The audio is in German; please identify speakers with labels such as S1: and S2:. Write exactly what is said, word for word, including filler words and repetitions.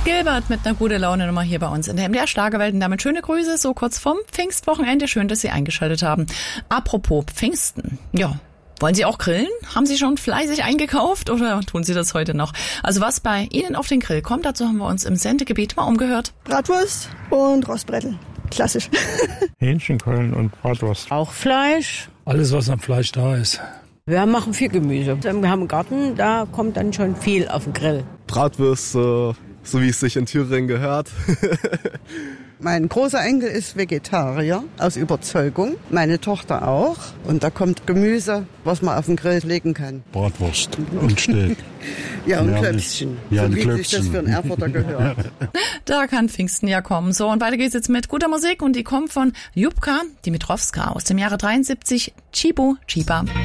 S1: Gilbert mit einer guten Laune Nummer hier bei uns in der M D R Schlagerwelt. Und damit schöne Grüße, so kurz vorm Pfingstwochenende. Schön, dass Sie eingeschaltet haben. Apropos Pfingsten. Ja, wollen Sie auch grillen? Haben Sie schon fleißig eingekauft oder tun Sie das heute noch? Also was bei Ihnen auf den Grill kommt, dazu haben wir uns im Sendegebiet mal umgehört.
S2: Bratwurst und Rostbrettel. Klassisch.
S3: Hähnchenkeulen und Bratwurst.
S4: Auch Fleisch.
S5: Alles, was am Fleisch da ist.
S4: Wir machen viel Gemüse. Wir haben einen Garten, da kommt dann schon viel auf den Grill.
S6: Bratwürste, so wie es sich in Thüringen gehört.
S2: Mein großer Enkel ist Vegetarier aus Überzeugung, meine Tochter auch. Und da kommt Gemüse, was man auf den Grill legen kann.
S3: Bratwurst und Steak.
S2: Ja, und
S3: ja,
S2: Klöpfchen,
S3: ja,
S2: so wie
S3: Klöpfchen.
S2: sich das für einen Erfurter gehört.
S1: Da kann Pfingsten ja kommen. So, und weiter geht's jetzt mit guter Musik und die kommt von Jubka Dimitrowska aus dem Jahre dreiundsiebzig, Chibo Chiba.